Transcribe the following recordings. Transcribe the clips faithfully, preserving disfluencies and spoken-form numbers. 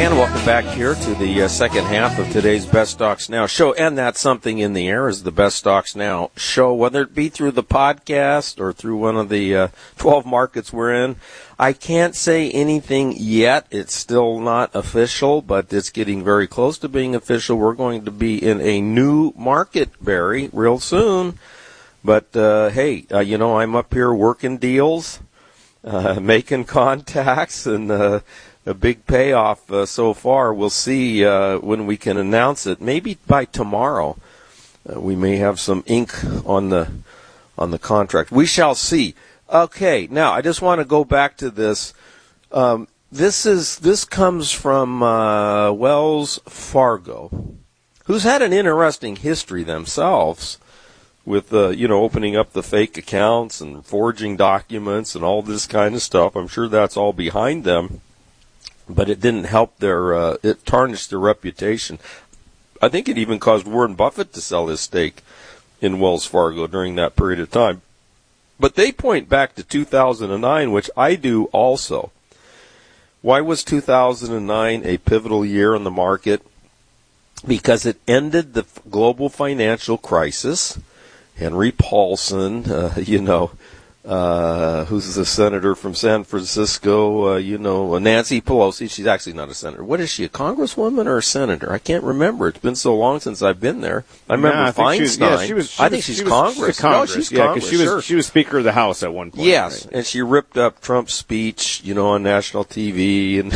And welcome back here to the uh, second half of today's Best Stocks Now show. And that Something in the Air is the Best Stocks Now show, whether it be through the podcast or through one of the uh, twelve markets we're in. I can't say anything yet. It's still not official, but it's getting very close to being official. We're going to be in a new market, Barry, real soon. But, uh, hey, uh, you know, I'm up here working deals, uh, making contacts, and uh, a big payoff uh, so far. We'll see uh, when we can announce it. Maybe by tomorrow uh, we may have some ink on the on the contract. We shall see. Okay, now I just want to go back to this. Um, this is this comes from uh, Wells Fargo, who's had an interesting history themselves with uh, you know opening up the fake accounts and forging documents and all this kind of stuff. I'm sure that's all behind them. But it didn't help their, uh, it tarnished their reputation. I think it even caused Warren Buffett to sell his stake in Wells Fargo during that period of time. But they point back to two thousand nine, which I do also. Why was two thousand nine a pivotal year in the market? Because it ended the global financial crisis. Henry Paulson, uh, you know, Uh, who's the senator from San Francisco, uh, you know, Nancy Pelosi. She's actually not a senator. What is she, a congresswoman or a senator? I can't remember. It's been so long since I've been there. I remember yeah, I Feinstein. She was, yeah, she was, she I was, think she's she Congress. Was, she's Congress. No, she's yeah, Congress, she was, sure. she was Speaker of the House at one point. Yes, right? And she ripped up Trump's speech, you know, on national T V, and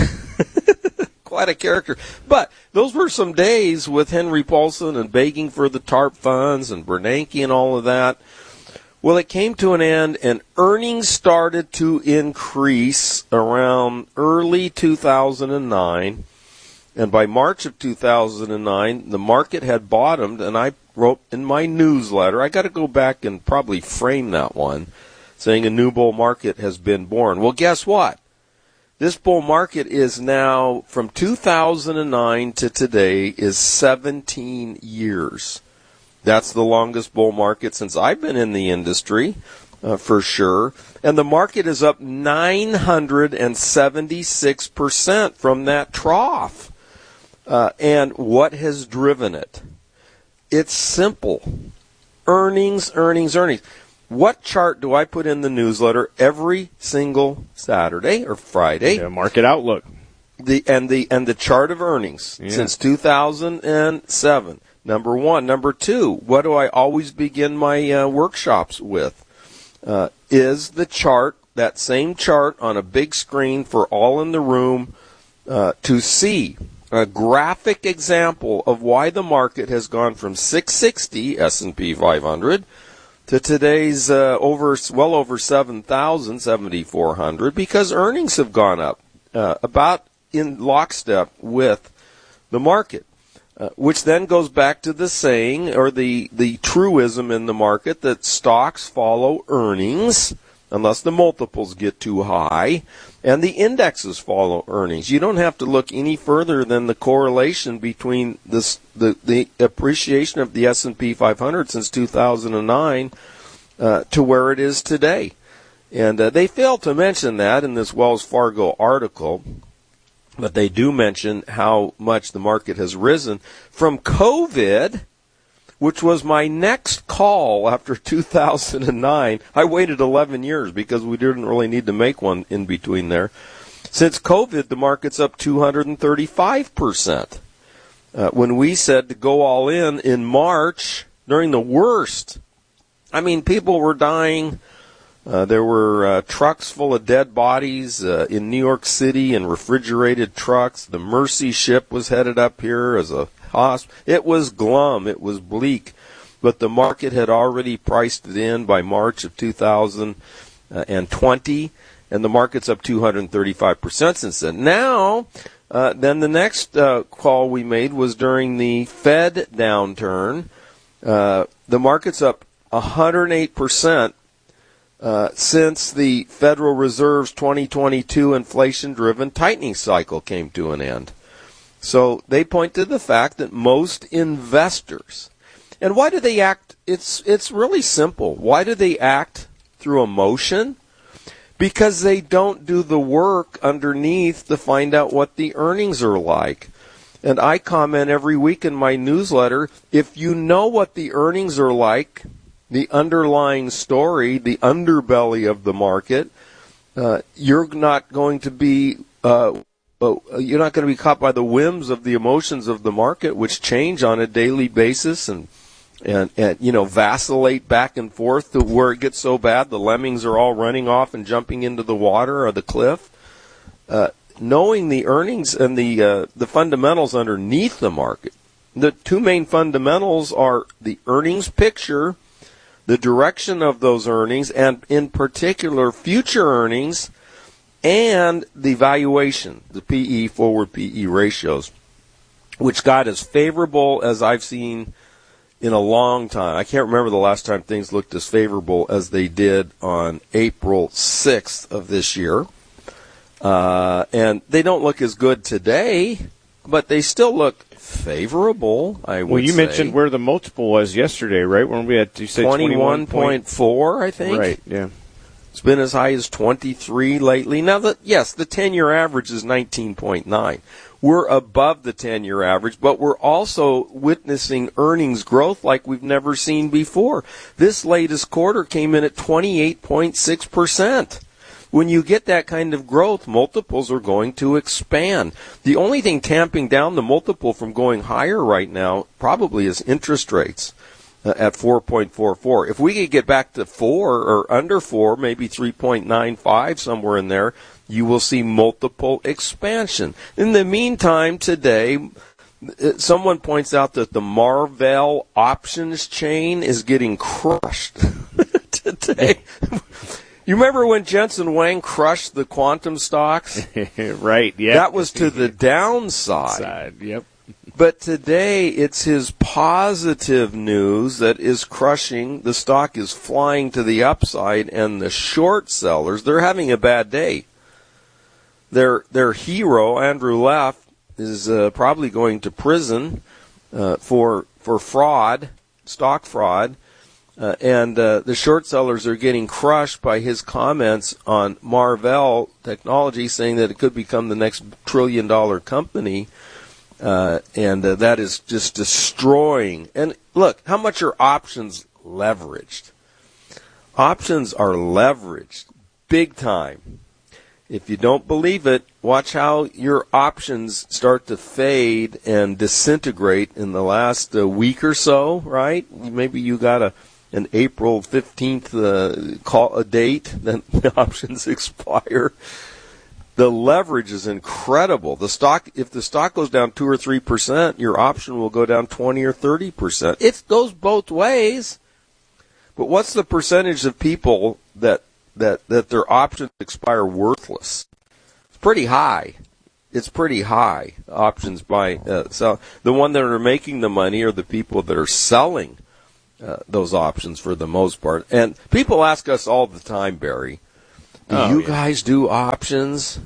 quite a character. But those were some days with Henry Paulson and begging for the TARP funds and Bernanke and all of that. Well, it came to an end, and earnings started to increase around early two thousand nine. And by March of two thousand nine, the market had bottomed, and I wrote in my newsletter, I got to go back and probably frame that one, saying a new bull market has been born. Well, guess what? This bull market is now, from two thousand nine to today, is seventeen years. That's the longest bull market since I've been in the industry, uh, for sure. And the market is up nine hundred seventy-six percent from that trough. Uh, and what has driven it? It's simple. Earnings, earnings, earnings. What chart do I put in the newsletter every single Saturday or Friday? Yeah, market outlook. The and the and the chart of earnings yeah. since two thousand seven. Number one. Number two, what do I always begin my uh, workshops with? Uh, is the chart, that same chart on a big screen for all in the room uh, to see a graphic example of why the market has gone from six sixty S and P five hundred to today's uh, over well over seven thousand, seventy-four hundred, because earnings have gone up uh, about in lockstep with the market. Uh, which then goes back to the saying, or the, the truism in the market, that stocks follow earnings unless the multiples get too high, and the indexes follow earnings. You don't have to look any further than the correlation between this, the, the appreciation of the S and P five hundred since two thousand nine uh, to where it is today. And uh, they failed to mention that in this Wells Fargo article. But they do mention how much the market has risen from COVID, which was my next call after two thousand nine. I waited eleven years because we didn't really need to make one in between there. Since COVID, the market's up two hundred thirty-five percent. Uh, when we said to go all in in March, during the worst, I mean, people were dying. Uh, there were uh, trucks full of dead bodies uh, in New York City, and refrigerated trucks. The Mercy ship was headed up here as a hospital. It was glum. It was bleak. But the market had already priced it in by March of two thousand twenty, and the market's up two hundred thirty-five percent since then. Now, uh, then the next uh, call we made was during the Fed downturn. Uh, the market's up one hundred eight percent. Uh, since the Federal Reserve's twenty twenty-two inflation-driven tightening cycle came to an end. So they point to the fact that most investors, and why do they act? It's it's really simple. Why do they act through emotion? because they don't do the work underneath to find out what the earnings are like. And I comment every week in my newsletter, if you know what the earnings are like, the underlying story, the underbelly of the market, uh, you're not going to be uh, you're not going to be caught by the whims of the emotions of the market, which change on a daily basis and and, and you know vacillate back and forth to where it gets so bad the lemmings are all running off and jumping into the water or the cliff. Uh, knowing the earnings and the uh, the fundamentals underneath the market, the two main fundamentals are the earnings picture, the direction of those earnings, and in particular future earnings, and the valuation, the P E, forward P E ratios, which got as favorable as I've seen in a long time. I can't remember the last time things looked as favorable as they did on April sixth of this year. Uh, and they don't look as good today, but they still look favorable, I would say. Well, you say. mentioned where the multiple was yesterday, right? When we had, you say twenty-one point four, I think. Right, yeah. It's been as high as twenty-three lately. Now, the, yes, the ten-year average is nineteen point nine. We're above the ten-year average, but we're also witnessing earnings growth like we've never seen before. This latest quarter came in at twenty-eight point six percent. When you get that kind of growth, multiples are going to expand. The only thing tamping down the multiple from going higher right now probably is interest rates uh, at four point four four. If we could get back to four or under four, maybe three point nine five, somewhere in there, you will see multiple expansion. In the meantime, today, someone points out that the Marvell options chain is getting crushed today. You remember when Jensen Huang crushed the quantum stocks? Right, yeah. That was to the downside. Side, yep. But today it's his positive news that is crushing. The stock is flying to the upside, and the short sellers, they're having a bad day. Their their hero, Andrew Leff, is uh, probably going to prison uh, for for fraud, stock fraud. Uh, and uh, the short sellers are getting crushed by his comments on Marvell Technology, saying that it could become the next trillion-dollar company, uh, and uh, that is just destroying. And look, how much are options leveraged? Options are leveraged big time. If you don't believe it, watch how your options start to fade and disintegrate in the last uh, week or so, right? Maybe you got a an April fifteenth uh, call a date, then the options expire. The leverage is incredible. The stock, if the stock goes down two or three percent, your option will go down twenty or thirty percent. It goes both ways. But what's the percentage of people that that that their options expire worthless? It's pretty high. It's pretty high. Options by uh, so the one that are making the money are the people that are selling Uh, those options for the most part. And people ask us all the time, Barry, do oh, you yeah. guys do options?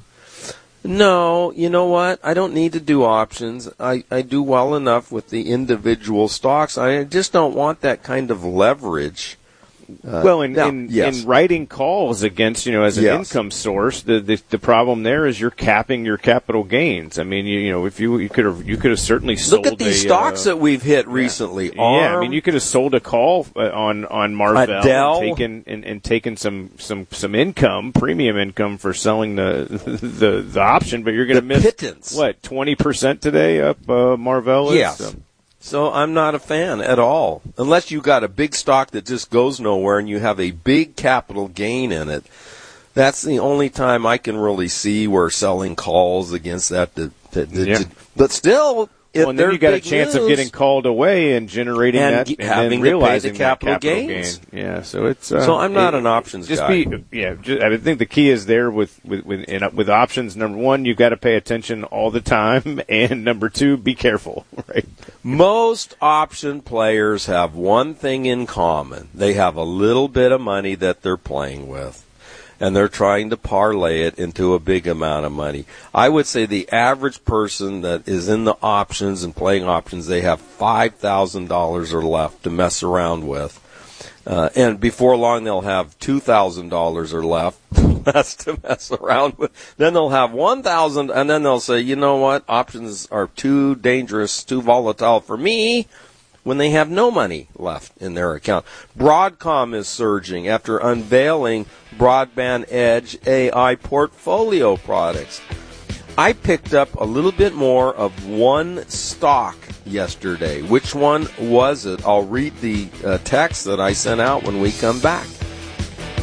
No, you know what? I don't need to do options. I, I do well enough with the individual stocks. I just don't want that kind of leverage. Uh, well, in, now, in, yes. in writing calls against, you know, as an yes. income source, the, the the problem there is you're capping your capital gains. I mean, you, you know, if you you could have you could have certainly sold. Look at these a, stocks uh, that we've hit recently. Yeah, yeah, I mean, you could have sold a call on on Marvell and taken and, and taken some, some some income, premium income for selling the the the option, but you're going to miss pittance. What twenty percent today up uh, Marvell is. Yes. So. So I'm not a fan at all. Unless you got a big stock that just goes nowhere and you have a big capital gain in it. That's the only time I can really see where selling calls against that. To, to, to, yeah. to, but still, if well, and then you got a chance news, of getting called away and generating and that g- and having then to realizing pay the capital, that capital gains. Gain. Yeah, so it's uh, so I'm not it, an options just guy. Be, yeah, just, I think the key is there with with with, in, with options. Number one, you've got to pay attention all the time, and number two, be careful. Right. Most option players have one thing in common: they have a little bit of money that they're playing with, and they're trying to parlay it into a big amount of money. I would say the average person that is in the options and playing options, they have five thousand dollars or left to mess around with. Uh, and before long, they'll have two thousand dollars or left less to mess around with. Then they'll have one thousand, and then they'll say, you know what, options are too dangerous, too volatile for me, when they have no money left in their account. Broadcom is surging after unveiling Broadband Edge A I portfolio products. I picked up a little bit more of one stock yesterday. Which one was it? I'll read the uh, text that I sent out when we come back.